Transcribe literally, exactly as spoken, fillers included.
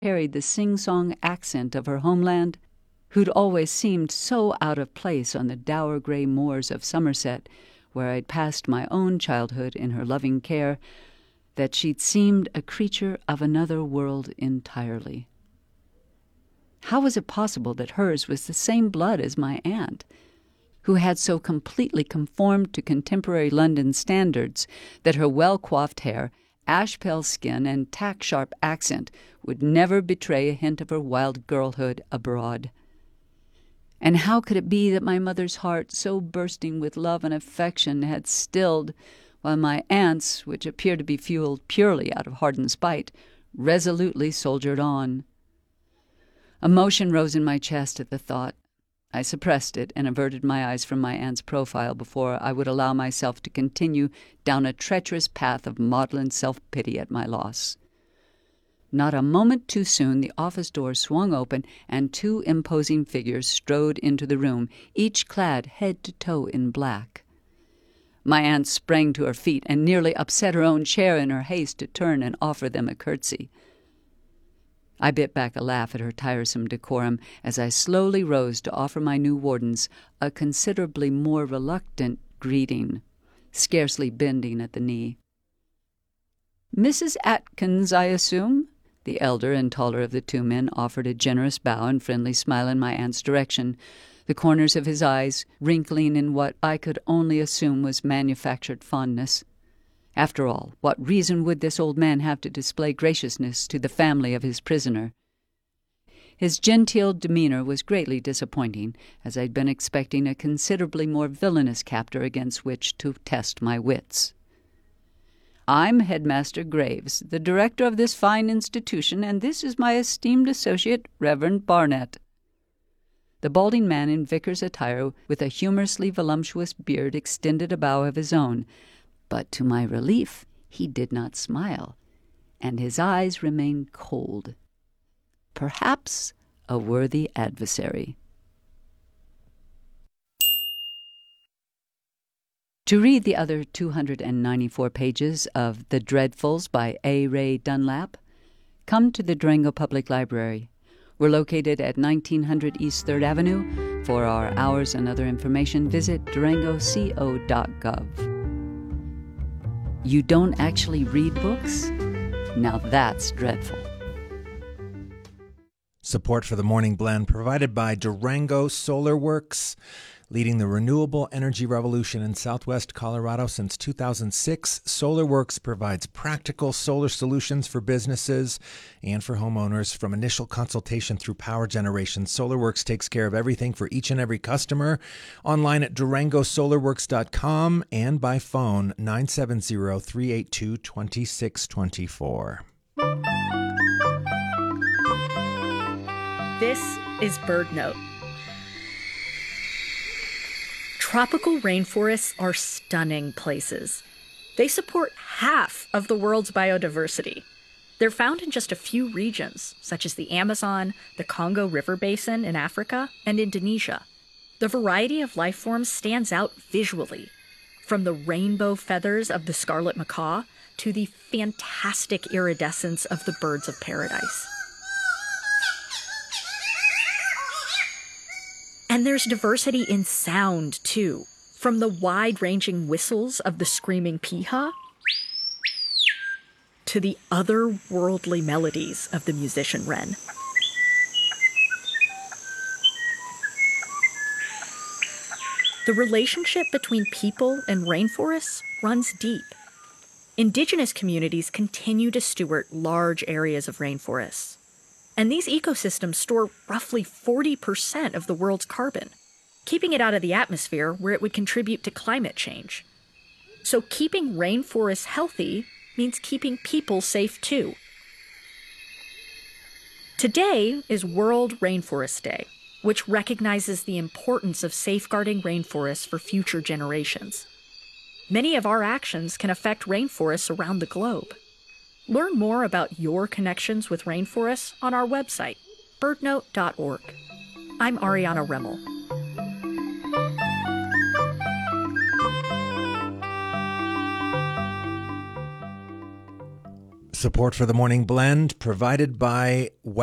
carried the sing-song accent of her homeland, who'd always seemed so out of place on the dour grey moors of Somerset, where I'd passed my own childhood in her loving care, that she'd seemed a creature of another world entirely. How was it possible that hers was the same blood as my aunt, who had so completely conformed to contemporary London standards that her well-coiffed hair, ash-pale skin, and tack-sharp accent would never betray a hint of her wild girlhood abroad? And how could it be that my mother's heart, so bursting with love and affection, had stilled, while my aunt's, which appeared to be fueled purely out of hardened spite, resolutely soldiered on? Emotion rose in my chest at the thought. I suppressed it and averted my eyes from my aunt's profile before I would allow myself to continue down a treacherous path of maudlin self-pity at my loss. Not a moment too soon the office door swung open and two imposing figures strode into the room, each clad head to toe in black. My aunt sprang to her feet and nearly upset her own chair in her haste to turn and offer them a curtsy. I bit back a laugh at her tiresome decorum as I slowly rose to offer my new wardens a considerably more reluctant greeting, scarcely bending at the knee. "Missus Atkins, I assume?" The elder and taller of the two men offered a generous bow and friendly smile in my aunt's direction, the corners of his eyes wrinkling in what I could only assume was manufactured fondness. After all, what reason would this old man have to display graciousness to the family of his prisoner? His genteel demeanor was greatly disappointing, as I'd been expecting a considerably more villainous captor against which to test my wits. "I'm Headmaster Graves, the director of this fine institution, and this is my esteemed associate, Reverend Barnett." The balding man in vicar's attire, with a humorously voluptuous beard, extended a bow of his own, but to my relief he did not smile, and his eyes remained cold. Perhaps a worthy adversary. To read the other two hundred ninety-four pages of The Dreadfuls by A. Ray Dunlap, come to the Durango Public Library. We're located at nineteen hundred East third Avenue. For our hours and other information, visit durango co dot gov. You don't actually read books? Now that's dreadful. Support for the Morning Blend provided by Durango Solar Works, leading the renewable energy revolution in southwest Colorado since two thousand six. SolarWorks provides practical solar solutions for businesses and for homeowners. From initial consultation through power generation, SolarWorks takes care of everything for each and every customer. Online at durango solar works dot com and by phone nine seven zero, three eight two, two six two four. This is BirdNote. Tropical rainforests are stunning places. They support half of the world's biodiversity. They're found in just a few regions, such as the Amazon, the Congo River Basin in Africa, and Indonesia. The variety of life forms stands out visually, from the rainbow feathers of the scarlet macaw to the fantastic iridescence of the birds of paradise. And there's diversity in sound, too, from the wide-ranging whistles of the screaming piha to the otherworldly melodies of the musician wren. The relationship between people and rainforests runs deep. Indigenous communities continue to steward large areas of rainforests. And these ecosystems store roughly forty percent of the world's carbon, keeping it out of the atmosphere where it would contribute to climate change. So keeping rainforests healthy means keeping people safe too. Today is World Rainforest Day, which recognizes the importance of safeguarding rainforests for future generations. Many of our actions can affect rainforests around the globe. Learn more about your connections with rainforests on our website, bird note dot org. I'm Ariana Remmel. Support for the Morning Blend provided by